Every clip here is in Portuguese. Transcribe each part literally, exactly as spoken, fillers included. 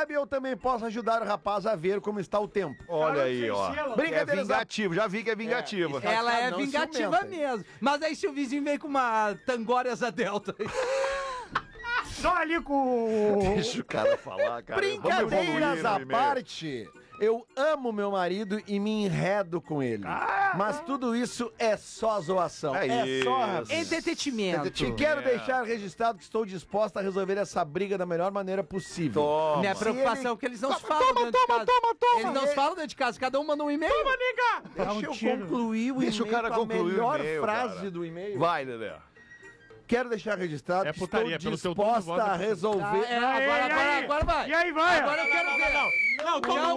sabe, eu também posso ajudar o rapaz a ver como está o tempo. Olha aí, ó. Brincadeira, é vingativo, já vi que é vingativa. É, Ela é não vingativa ciumenta. mesmo. Mas aí se o vizinho vem com uma Tangórias a Delta. Só ali com o... Deixa o cara falar, cara. Vamos Brincadeiras evoluir à no e-mail. parte, eu amo meu marido e me enredo com ele. Mas tudo isso é só zoação. É É, isso. só rapaz. Entretenimento. E quero deixar registrado que estou disposta a resolver essa briga da melhor maneira possível. Toma. Minha preocupação é que eles não se falam toma, dentro de toma, casa. toma, toma. Eles não se falam dentro de casa, cada um manda um e-mail. Toma, Dá Deixa um eu tiro. concluir o Deixa o e-mail cara com a concluir o melhor e-mail, frase cara. do e-mail. Vai, Lelé. Quero deixar registrado É que putaria, estou pelo teu tom de voz, disposta a é- resolver... Ah, é, agora, e agora, aí? agora vai. E aí, vai? Agora eu quero ver. Não, todo Não, mundo.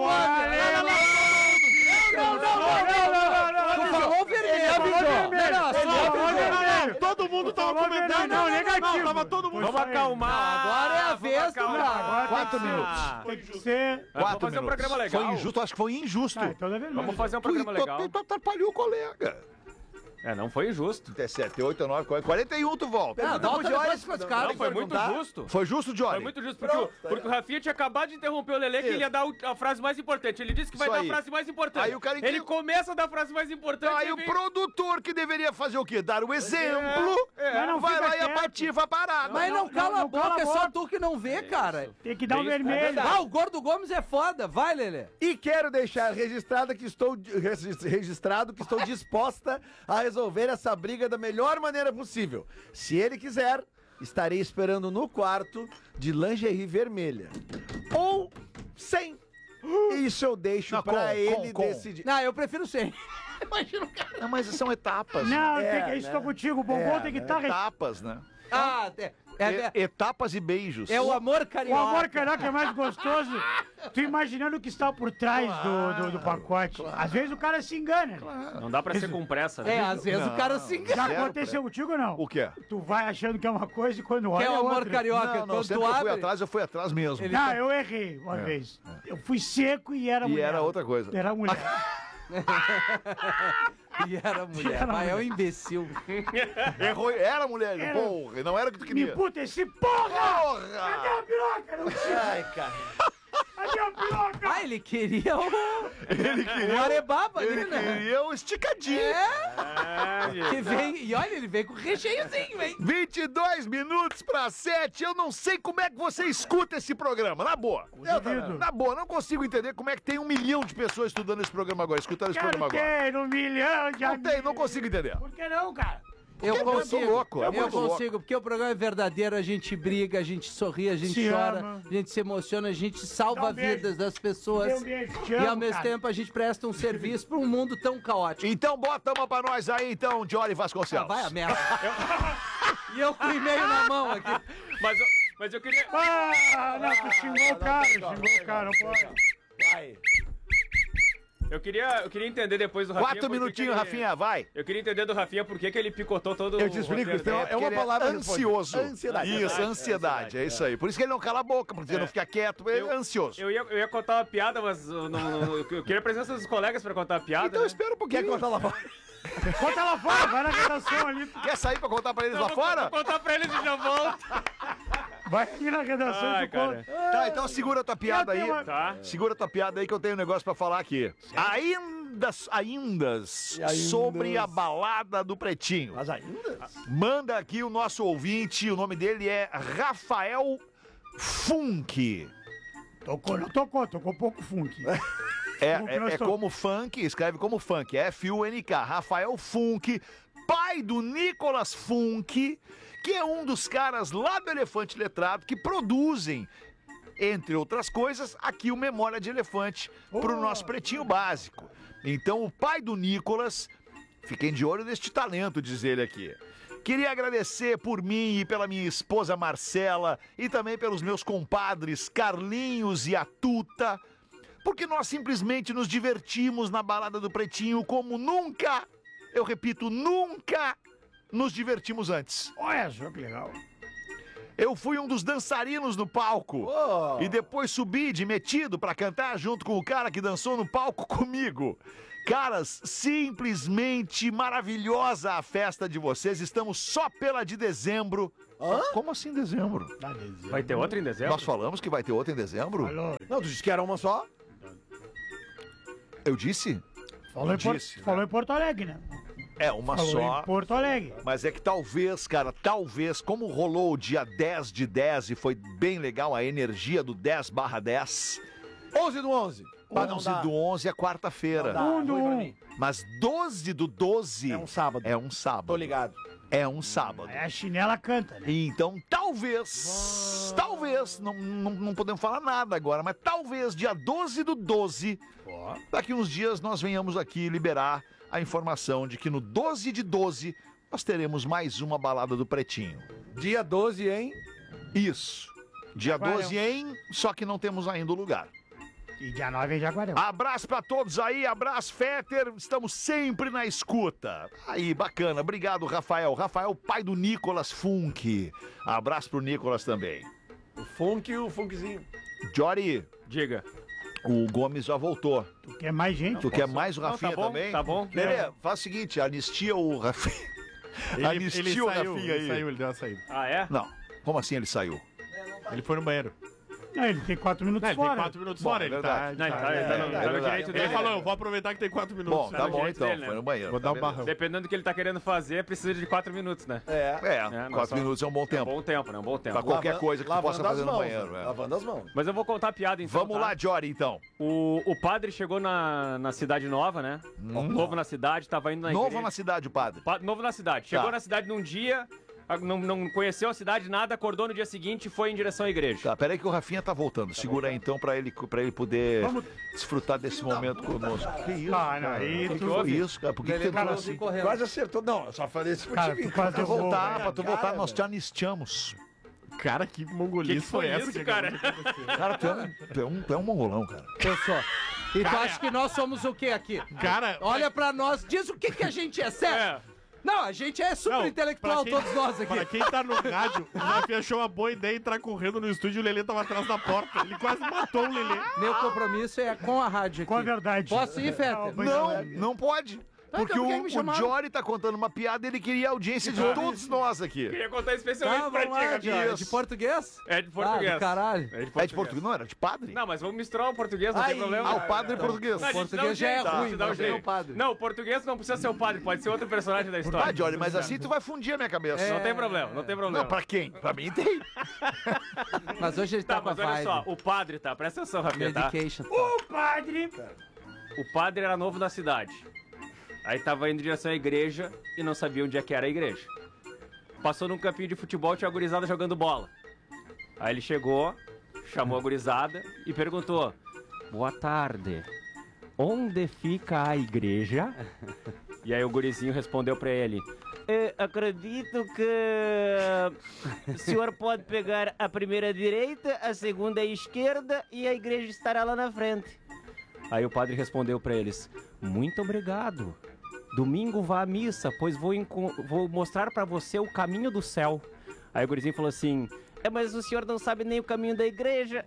Não, não, não, não. Tu falou vermelho. falou vermelho. Não, Ele só falou vermelho. vermelho. Todo mundo tava Falou comentando. vermelho. Não, negativo. Tava todo mundo. Vamos acalmar. Agora é a vez do Braga. Quatro minutos. Tem que ser... Quatro Vamos fazer um minutos. programa legal. Foi injusto, acho que foi injusto. Ah, então é vermelho. Vamos fazer um Tu, programa tu, legal. tu, tu atrapalhou o colega. É, não foi injusto. É sete, oito, nove, quarenta e um, tu volta. Não, Pergunta volta pro depois Joyce, com os não, caras. Não, foi muito perguntar? justo. Foi justo, Johnny? Foi muito justo, porque, Pronto, o, porque o Rafinha tinha acabado de interromper o Lelê que ele ia dar o- a frase mais importante. Ele disse que vai Isso dar aí. a frase mais importante. Aí o cara Ele entendeu. começa a dar a frase mais importante. Aí e o vem- produtor que deveria fazer o quê? Dar o exemplo. É, Mas não vai fica lá e a quieto. patifa a parada. Mas não, não, cala não a boca, cala a é só boca. tu que não vê, cara. Tem que dar o Isso, é vermelho. verdade. Ah, o Gordo Gomes é foda. Vai, Lelê. E quero deixar registrado que estou regis- registrado que estou disposta a resolver essa briga da melhor maneira possível. Se ele quiser, estarei esperando no quarto de lingerie vermelha. Ou sem. Isso eu deixo Não, pra com, ele com, com. decidir. Não, eu prefiro sem. Imagina o cara. Não, mas são etapas. Não, É, tem que, né? estou contigo. O bombom É, tem que né? estar... Etapas, né? Ah, é, é, E- etapas e beijos. é o amor O carioca. amor carioca é mais gostoso. Tu imaginando o que está por trás do, do, do pacote. Às vezes o cara se engana. né? Não dá pra ser com pressa, né? É, às vezes o cara se engana. Já Zero aconteceu contigo ou não? O quê? Tu vai achando que é uma coisa e quando olha Que é o é amor outra. carioca. Não, não, Quando sempre tu que eu fui abre... atrás, eu fui atrás mesmo. Ele- Não, eu errei uma vez. Eu fui seco e era E mulher. era outra coisa. Era mulher. E era mulher. Era Mas é um mulher. imbecil. Errou, era mulher, Era- porra, não era o que tu Me queria. puta esse porra! Cadê Porra! a piroca? Não tinha. Ai, cara. Cadê a piroca? Ah, ele queria o... Ele o queria, arebaba ali, ele né? queria o esticadinho. É, gente. Que vem... E olha, ele vem com recheiozinho, hein? vinte e dois minutos pra sete. Eu não sei como é que você escuta esse programa, na boa. Duvido. Na boa, não consigo entender como é que tem um milhão de pessoas estudando esse programa agora, escutando esse programa Quero agora. ter um milhão de Não amigos. tem, não consigo entender. Por que não, cara? Eu Porque é muito consigo. louco, é eu muito louco. consigo, porque o programa é verdadeiro, a gente briga, a gente sorri, a gente Se chora, ama. a gente se emociona, a gente salva Dá um beijo. vidas das Dê pessoas. um beijo, te E amo, ao mesmo cara. tempo a gente presta um serviço para um mundo tão caótico. Então bota uma pra nós aí, então, Johnny Ah, Vasconcelos. vai a merda. E eu com o e-mail na mão aqui. Mas, eu- mas eu queria. Ah, não, tu xingou o cara, xingou o cara, não pode. Vai. Eu queria, eu queria entender depois do Rafinha. Quatro por que que minutinhos, ele- Rafinha, vai. Eu queria entender do Rafinha por que que ele picotou todo Eu te explico, roteiro então, dele. é uma Porque ele palavra ansioso. responde. Ansiedade. Isso, ansiedade, é isso aí. Por isso que ele não cala a boca, porque ele não fica quieto, ele é ansioso. Eu ia, eu ia contar uma piada, mas eu, não, não- eu queria a presença dos colegas pra contar a piada. Então né? espera um Quer pouquinho. contar lá fora? Conta lá fora, vai na redação ali. Quer sair pra contar pra eles Eu lá vou- fora? Vou contar pra eles e já volto. Vai aqui na redação Ai, e tu conta. cara. Tá, então segura tua piada Eu aí. tenho uma- Tá. Segura tua piada aí que eu tenho um negócio pra falar aqui. Ainda, ainda sobre a balada do Pretinho. Mas ainda? Manda aqui o nosso ouvinte, o nome dele é Rafael Funk. Tocou, não tocou, tocou pouco funk. É, Como que é, nós é to- como funk, escreve como funk, F U N K. Rafael Funk, pai do Nicolas Funk, que é um dos caras lá do Elefante Letrado que produzem, entre outras coisas, aqui o Memória de Elefante pro Oh. nosso Pretinho Básico. Então, o pai do Nicolas, fiquem de olho neste talento, diz ele aqui. Queria agradecer por mim e pela minha esposa Marcela e também pelos meus compadres Carlinhos e a Tuta, porque nós simplesmente nos divertimos na balada do Pretinho como nunca, eu repito, nunca nos divertimos antes. Olha só que legal. Eu fui um dos dançarinos no palco Oh. e depois subi de metido pra cantar junto com o cara que dançou no palco comigo. Caras, simplesmente maravilhosa a festa de vocês. Estamos só pela de dezembro Hã? Como assim dezembro? Tá, dezembro. Vai ter outra em dezembro? Nós falamos que vai ter outra em dezembro? Falou, Não, tu disse que era uma só? Eu disse? falou, em, Por- disse, né? falou em Porto Alegre, né? É uma Falou só. em Porto Alegre. Mas é que talvez, cara, talvez, como rolou o dia dez de dez e foi bem legal a energia do dez barra dez, onze do onze. Pra não onze dar- do onze é não quarta-feira. dá Um do ruim pra um. mim. Mas doze do doze É um sábado. é um sábado. Tô ligado. É um sábado. Aí a chinela canta, né? Então, talvez, talvez, não, não, não podemos falar nada agora, mas talvez dia doze do doze, daqui uns dias nós venhamos aqui liberar a informação de que no doze de doze nós teremos mais uma balada do Pretinho. Dia doze, hein? Isso. Dia Jaguarão. doze em, só que não temos ainda o lugar. E dia nove em Jaguarão. Abraço pra todos aí, abraço Fetter, estamos sempre na escuta. Aí, bacana, obrigado Rafael. Rafael, pai do Nicolas Funk. Abraço pro Nicolas também. O funk e o funkzinho. Jory, Diga. o Gomes já voltou. Tu quer mais gente? Tu quer mais o Não, Rafinha tá bom, também? tá bom. Lelê, faz o seguinte, anistia o Rafinha. Ele, Anistia ele o saiu, Rafinha ele aí. saiu, ele deu uma saída. Ah, é? Não, como assim ele saiu? Ele foi no banheiro. Não, ele tem quatro minutos Não, ele fora. tem quatro minutos Bom, fora. é Ele tá, verdade. Não, ele tá, tá- ele tá no, é tá no verdade. direito Ele dele. falou, eu vou aproveitar que tem quatro minutos. Bom, tá no bom direito então, dele, né? foi no banheiro. Vou dar um tá beleza. barrão. Dependendo do que ele tá querendo fazer, precisa de quatro minutos, né? É. É, É, não, quatro só- minutos é um bom É um tempo. bom tempo, né? Um bom tempo. Pra qualquer Lava- coisa que tu lavando possa fazer as no mãos, banheiro. né? é. Lavando as mãos. Mas eu vou contar a piada então. Vamos tá? lá, Jory, então. O, o padre chegou na, na cidade nova, né? Novo na cidade, tava indo na Hum. Novo igreja. na cidade, o padre. Pa- Novo na cidade. Chegou Tá. na cidade num dia, a- não, não conheceu a cidade, nada, acordou no dia seguinte e foi em direção à igreja. Tá, peraí que o Rafinha tá voltando. Segura aí então pra ele, pra ele poder Vamos- desfrutar desse momento conosco. Que isso? Ah, não, aí Que tu... que foi isso, cara? Por que, que tu Cara, entrou assim? quase acertou. Não, eu só falei isso pra Cara, te vir. tu quase Pra tu derrubou, voltar, velho. pra tu Cara, voltar, nós velho. te anistiamos. Cara, que Que mongolice que foi foi essa isso, que cara? acabou de acontecer? Cara, tu é um, tu é um, tu é um mongolão, cara. Eu sou. E tu acha que nós somos o quê aqui? Cara, Olha pra nós, diz o que, que a gente é, sério? É. Não, a gente é super Não, intelectual, pra quem- todos nós aqui. Pra quem tá no rádio, o Rafinha achou uma boa ideia entrar correndo no estúdio e o Lelê tava atrás da porta. Ele quase matou o Lelê. Meu compromisso é com a rádio aqui. Com a verdade. Posso ir, Fetter? Não, Não, não pode. Porque então por que o, me o chamaram? Jory tá contando uma piada e ele queria a audiência de todos nós aqui. Queria contar especialmente Tá, pra vamos ti, lá, Rafinha. de, de português? É de português. Ah, do caralho. É de português. É de português, não era de padre? Não, mas vamos misturar o português, não Ai, tem problema. Ah, o padre Então, português. Não, a gente português dá um já é jeito, ruim, dá um mas ele é o jeito. padre. Não, o português não precisa ser o padre, pode ser outro personagem da história. Ah, Jory, mas assim tu vai fundir a minha cabeça. Não tem problema, não tem problema. Não, pra quem? Pra mim tem. Mas hoje ele tá, Tá, com a mas olha vibe. só, o padre, tá? Presta atenção, Rafinha, tá? Medication. tá? O padre... O padre era novo na cidade. Aí tava indo em direção à igreja e não sabia onde é que era a igreja. Passou num campinho de futebol, tinha a gurizada jogando bola. Aí ele chegou, chamou a gurizada e perguntou: boa tarde, onde fica a igreja? E aí o gurizinho respondeu pra ele: "Eh, acredito que o senhor pode pegar a primeira direita, a segunda esquerda e a igreja estará lá na frente." Aí o padre respondeu pra eles: muito obrigado. Domingo vá à missa, pois vou, enco- vou mostrar pra você o caminho do céu. Aí o gurizinho falou assim: é, mas o senhor não sabe nem o caminho da igreja.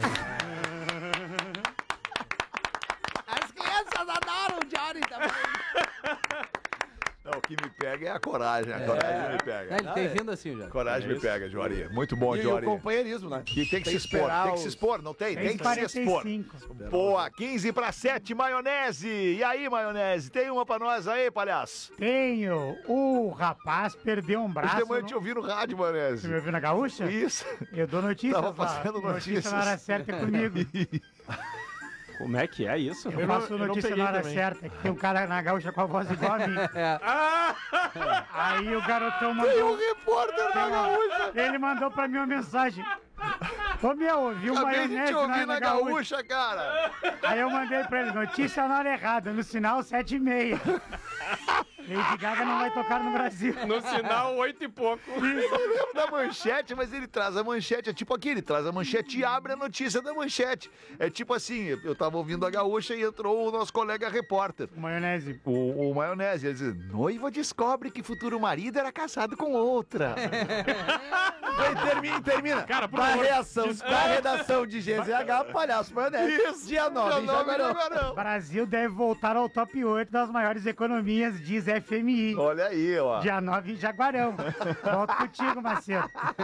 As crianças adoram o Johnny também. Não, o que me pega é a coragem. A coragem me pega. É, ele tem vindo assim, já. Coragem me pega, Jory. Muito bom, E o Jory. companheirismo, né? Que tem que se que expor, esperar tem que se os- expor, não tem? Tem que se expor. quarenta e cinco. Boa, quinze para sete, maionese. E aí, maionese, tem uma pra nós aí, palhaço? Tenho. O rapaz perdeu um Hoje braço. de manhã eu no- te ouvi no rádio, Você me maionese. ouviu na gaúcha? Isso. Eu dou notícias Tava lá. fazendo Notícia notícias. na hora certa é comigo. Como é que é isso? Eu Eu não- faço eu não notícia peguei na hora também. certa. Que tem um cara na gaúcha com a voz igual a mim. É. Aí o garotão Tem um mandou... repórter na gaúcha. Ele mandou pra mim uma mensagem. Ô meu, ouvi uma Acabei de maionese te ouvir na, na gaúcha. gaúcha, cara. Aí eu mandei pra ele, notícia na hora errada, no sinal sete e meia. Lady Gaga não vai tocar no Brasil. No sinal, oito e pouco. Eu lembro da manchete, mas ele traz a manchete. É tipo aqui, ele traz a manchete e abre a notícia da manchete. É tipo assim, eu tava ouvindo a gaúcha e entrou o nosso colega repórter. Maionese. O, o maionese, ele diz, noiva descobre que futuro marido era casado com outra. Aí termina, termina. Cara, por da favor, reação, desculpa. da redação de G Z H, palhaço maionese. Isso. Dia nove, em Jaguarão. O Brasil deve voltar ao top oito das maiores economias, diz F M I. Olha aí, ó. Dia nove em Jaguarão. Volto contigo, Macedo.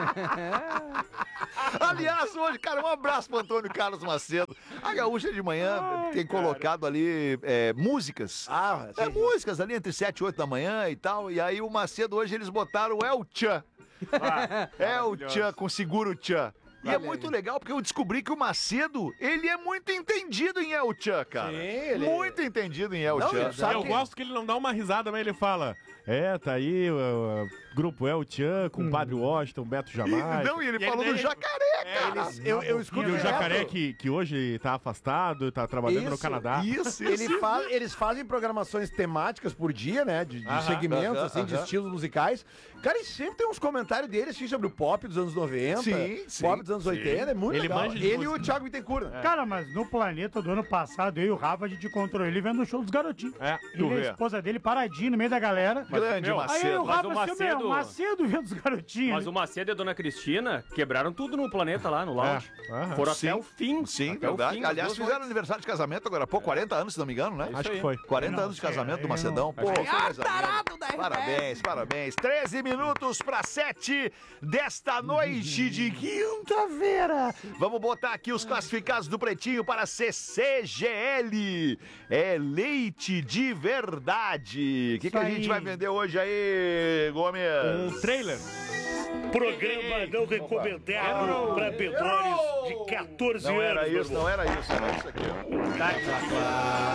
Aliás, hoje, cara, um abraço pro Antônio Carlos Macedo. A Gaúcha de manhã Ai, tem cara. colocado ali é, músicas. Ah, É, sim. músicas ali entre sete e oito da manhã e tal. E aí o Macedo hoje eles botaram El Tchan. El Tchan com seguro Tchan. E é Olha aí. muito legal porque eu descobri que o Macedo, ele é muito entendido em El Tchan, cara. Sim, ele- Muito entendido em El Não, Tchan. ele sabe Eu que- gosto que ele não dá uma risada, mas ele fala: É, tá aí o, o grupo El Tchan com o Padre Washington, Beto Jamaica. Não, e ele E falou ele- do jacaré, cara. Eles- eu, eu escuto E o direto. jacaré que, que hoje tá afastado, tá trabalhando no Isso, Canadá. Isso, isso. Ele fa- eles fazem programações temáticas por dia, né? De, de Aham, segmentos, aham, assim, de aham. estilos musicais. Cara, e sempre tem uns comentários deles assim, sobre o pop dos anos noventa, Sim, sim, pop dos anos sim. oitenta. É muito Ele legal. manja de Ele e música. o Thiago Bittencourt, né? Cara, mas no planeta do ano passado, eu e o Rafa, a gente encontrou ele vendo o show dos garotinhos. É, tu Ele e vê. a esposa dele paradinho no meio da galera. Grande meu, Aí eu e o Macedo. Mas Rafa, o assim, Macedo- meu, Macedo vendo os garotinhos. Mas o Macedo e a Dona Cristina quebraram tudo no planeta lá, no lounge. É, aham. Foram Sim, até o fim. Sim, até o verdade. fim, as Aliás, duas fizeram noites. aniversário de casamento agora há pouco, quarenta anos, se não me engano, né? Acho que aí. foi. quarenta Não, anos de casamento é, do eu Macedão. Pô, Acho que coisa linda. Parabéns, parabéns. treze minutos para sete desta noite de quinta-feira. Vamos botar aqui os classificados do Pretinho para C C G L. É leite de verdade. O que, que a Isso gente aí. vai vender hoje aí, Gomes? Um trailer. Programa não recomendado para menores de catorze Não anos. era meu isso, irmão. não era isso, era isso aqui. ó.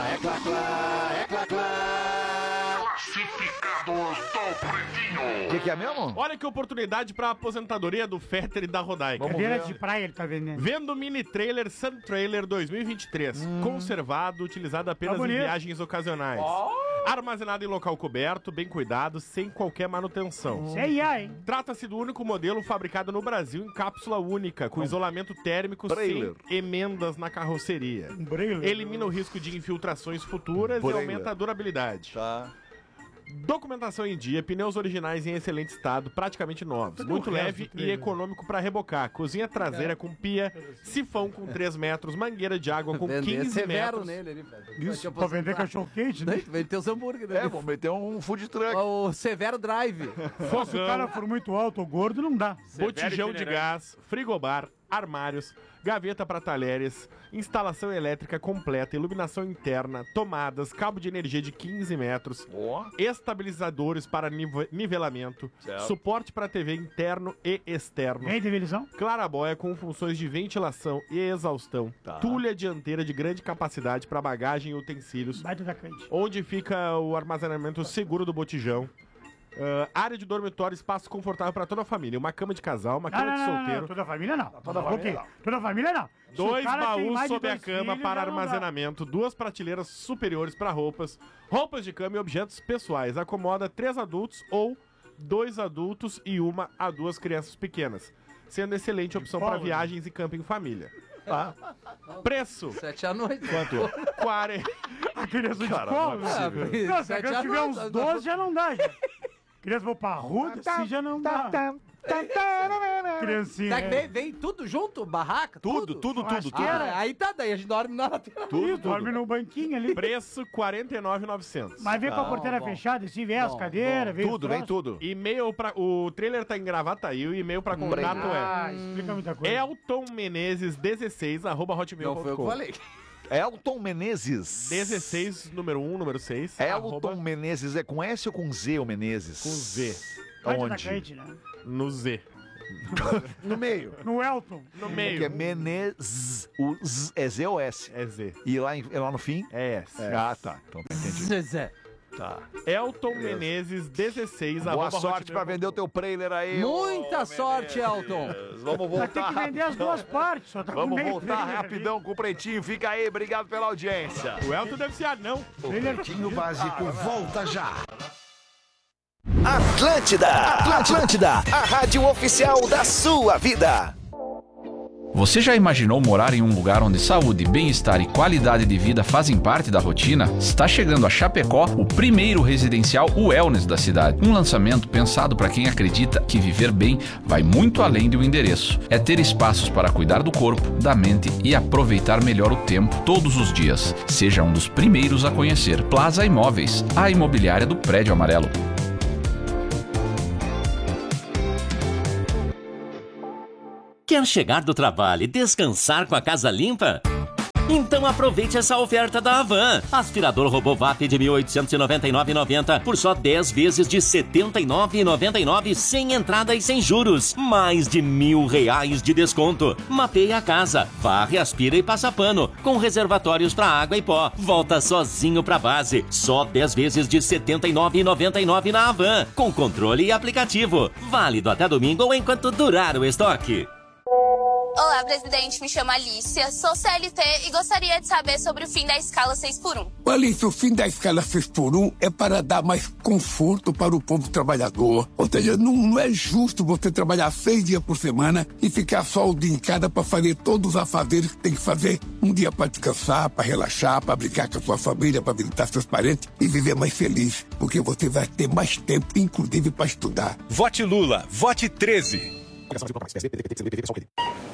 O que, que é mesmo? Olha que oportunidade pra aposentadoria do Fetter e da Rodaica. Vamos Cadeira ver. de praia ele tá vendendo. Vendo mini trailer Sun Trailer dois mil e vinte e três. Conservado, utilizado apenas Tá em bonito. viagens ocasionais. Armazenado em local coberto, bem cuidado, sem qualquer manutenção. Isso é I A, hein? Trata-se do único modelo fabricado no Brasil em cápsula única, com isolamento térmico Trailer. sem emendas na carroceria. Um brilho. Elimina o risco de infiltrações futuras Trailer. e aumenta a durabilidade. Tá. Documentação em dia, pneus originais em excelente estado, praticamente novos. Cadê Muito o resto leve do e trailer? econômico para rebocar. Cozinha traseira com pia, sifão com três metros, mangueira de água com Vender quinze severo metros. nele ali, velho. Isso, pra vender cachorro quente, né? Vende teus hambúrguer, né? É, vamos meter um food truck. O Severo Drive. Se o cara for muito alto ou gordo, não dá. Botijão de itinerante. gás, frigobar, armários, gaveta para talheres, instalação elétrica completa, iluminação interna, tomadas, cabo de energia de quinze metros, Ó. estabilizadores para nive- nivelamento, Certo. suporte para T V interno e externo, Vem, televisão? clarabóia com funções de ventilação e exaustão, Tá. tulha dianteira de grande capacidade para bagagem e utensílios, Baita da crente. onde fica o armazenamento seguro do botijão. Ah, área de dormitório, espaço confortável para toda a família. Uma cama de casal, uma Não, cama não, de não, não, solteiro. não, toda a família não. Toda a família família não. Toda a família não. Se o Dois cara tem baús mais de sob a dois cama filhos, para já não dá. armazenamento, duas prateleiras superiores para roupas, roupas de cama e objetos pessoais. Acomoda três adultos ou dois adultos e uma a duas crianças pequenas, sendo excelente opção para folga, né? viagens e camping em família. Preço: Sete à noite. Quanto? quarenta. A criança de Cara, colo, não é né? possível. Não, se a Sete criança à tiver noite, uns tá- doze, já não dá, já. Criança for parruda, assim já não dá. Criancinha. Tá que é. vem, vem tudo junto? Barraca? Tudo, tudo, tudo, tudo. Churrasqueira. Ah, aí tá, daí a gente dorme na lateral. Ih, dorme no banquinho ali. Preço quarenta e nove mil e novecentos. Mas vem com a Bom, porteira bom. fechada, assim, vem as Bom, cadeiras, vem os Tudo, vem troços. tudo. E-mail para o trailer tá em Gravataí, o e-mail para contato é Ah, explica muita coisa. Elton Menezes dezesseis arroba hotmail Não foi eu que ponto com. falei. Elton Menezes. dezesseis, número um, número seis. Elton arroba Menezes é com S ou com Z o Menezes? com Z. Baita da Onde? crente, né? No Z. No meio. No Elton. No Que é meio. Menezes. O Z é Z ou S? É Z. E lá, em- lá no fim? É S. Ah, tá. Então tá, entendi. Zezé. Tá. Elton Menezes dezesseis Boa arroba sorte hotmail pra vender o teu trailer aí. Muita ô, sorte, Elton. Menezes. Vamos Vai ter voltar. que vender as duas partes, só tá com Vamos meio voltar trailer ali. rapidão com o Pretinho. Fica aí, obrigado pela audiência. O Elton deve ser anão. Trailer Pretinho Básico volta já. Atlântida, Atlântida, a rádio oficial da sua vida. Você já imaginou morar em um lugar onde saúde, bem-estar e qualidade de vida fazem parte da rotina? Está chegando a Chapecó o primeiro residencial wellness da cidade. Um lançamento pensado para quem acredita que viver bem vai muito além de um endereço. É ter espaços para cuidar do corpo, da mente e aproveitar melhor o tempo todos os dias. Seja um dos primeiros a conhecer Plaza Imóveis, a imobiliária do Prédio Amarelo. Quer chegar do trabalho e descansar com a casa limpa? Então aproveite essa oferta da Havan. Aspirador robô V A P de mil oitocentos e noventa e nove reais e noventa centavos por só dez vezes de setenta e nove reais e noventa e nove centavos sem entrada e sem juros. Mais de mil reais de desconto. Mapeia a casa, varre, aspira e passa pano. Com reservatórios para água e pó. Volta sozinho para base. Só dez vezes de setenta e nove reais e noventa e nove centavos na Havan. Com controle e aplicativo. Válido até domingo ou enquanto durar o estoque. Olá, presidente. Me chamo Alicia, sou C L T e gostaria de saber sobre o fim da escala seis por um. Alicia, o fim da escala seis por um é para dar mais conforto para o povo trabalhador. Ou seja, não, não é justo você trabalhar seis dias por semana e ficar só o dia em casa para fazer todos os afazeres que tem que fazer. Um dia para descansar, para relaxar, para brincar com a sua família, para visitar seus parentes e viver mais feliz. Porque você vai ter mais tempo, inclusive, para estudar. Vote Lula. Vote treze.